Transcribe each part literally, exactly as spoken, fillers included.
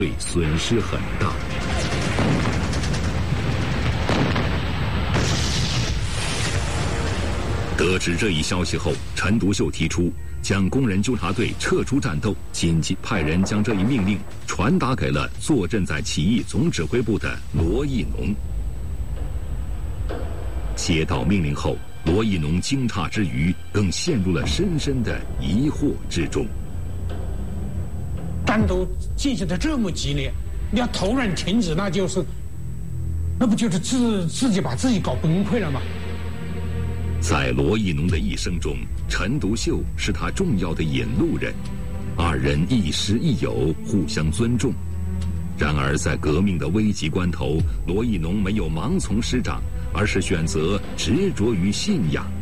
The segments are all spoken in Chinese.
对损失很大。得知这一消息后，陈独秀提出将工人纠察队撤出战斗，紧急派人将这一命令传达给了坐镇在起义总指挥部的罗亦农。接到命令后，罗亦农惊诧之余，更陷入了深深的疑惑之中。 战斗进行的这么激烈，你要突然停止，那就是，那不就是自自己把自己搞崩溃了吗？ 在罗亦农的一生中，陈独秀是他重要的引路人，二人亦师亦友，互相尊重。然而在革命的危急关头，罗亦农没有盲从师长，而是选择执着于信仰。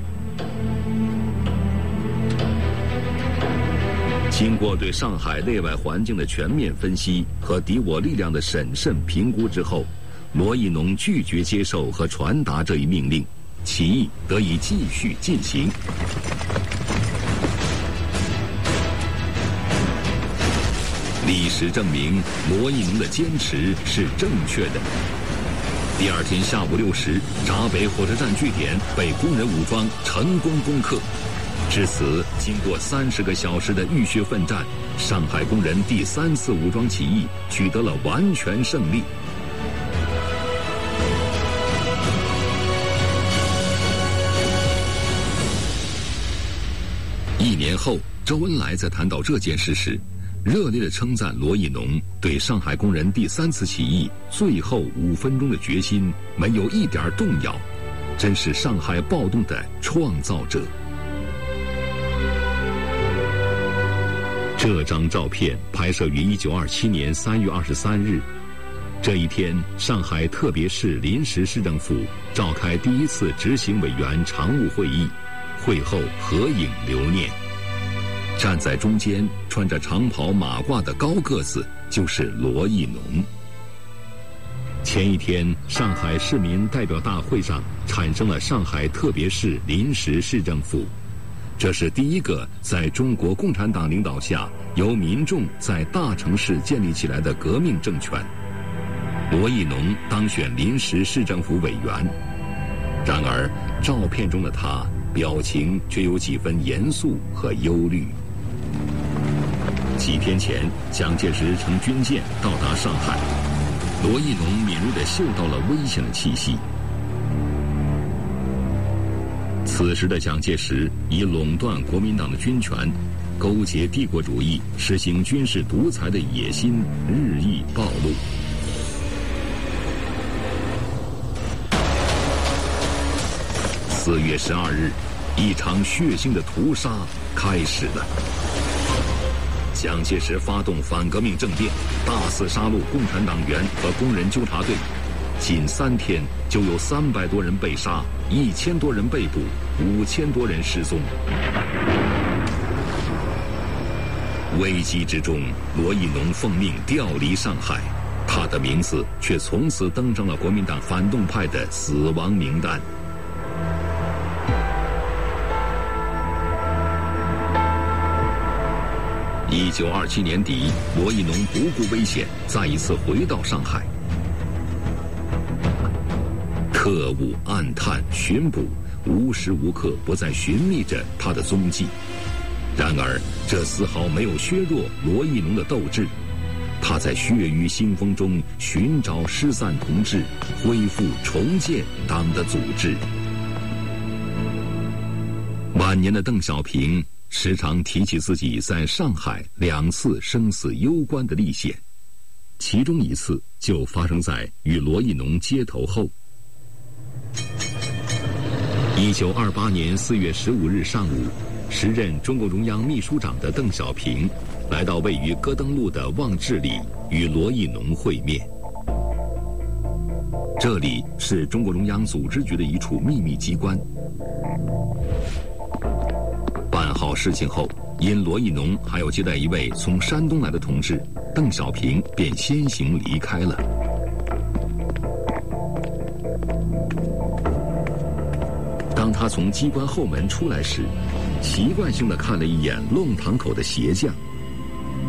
经过对上海内外环境的全面分析和敌我力量的审慎评估之后，罗亦农拒绝接受和传达这一命令，起义得以继续进行。历史证明，罗亦农的坚持是正确的。第二天下午六时，闸北火车站据点被工人武装成功攻克。至此，经过三十个小时的浴血奋战，上海工人第三次武装起义取得了完全胜利。一年后，周恩来在谈到这件事时，热烈地称赞罗亦农对上海工人第三次起义最后五分钟的决心没有一点动摇，真是上海暴动的创造者。这张照片拍摄于一九二七年三月二十三日。这一天，上海特别市临时市政府召开第一次执行委员常务会议，会后合影留念。站在中间穿着长袍马褂的高个子就是罗亦农。前一天，上海市民代表大会上产生了上海特别市临时市政府，这是第一个在中国共产党领导下由民众在大城市建立起来的革命政权。罗亦农当选临时市政府委员，然而照片中的他表情却有几分严肃和忧虑。几天前，蒋介石乘军舰到达上海，罗亦农敏锐地嗅到了危险的气息。此时的蒋介石以垄断国民党的军权、勾结帝国主义、实行军事独裁的野心日益暴露。四月十二日，一场血腥的屠杀开始了。蒋介石发动反革命政变，大肆杀戮共产党员和工人纠察队，仅三天就有三百多人被杀，一千多人被捕，五千多人失踪。危机之中，罗亦农奉命调离上海，他的名字却从此登上了国民党反动派的死亡名单。一九二七年底，罗亦农不顾危险，再一次回到上海。特务、暗探、巡捕，无时无刻不在寻觅着他的踪迹。然而，这丝毫没有削弱罗亦农的斗志。他在血雨腥风中寻找失散同志，恢复重建党的组织。晚年的邓小平时常提起自己在上海两次生死攸关的历险，其中一次就发生在与罗亦农接头后。一九二八年四月十五日上午，时任中共中央秘书长的邓小平来到位于戈登路的望志里与罗亦农会面。这里是中国中央组织局的一处秘密机关。办好事情后，因罗亦农还要接待一位从山东来的同志，邓小平便先行离开了。当他从机关后门出来时，习惯性地看了一眼弄堂口的鞋匠，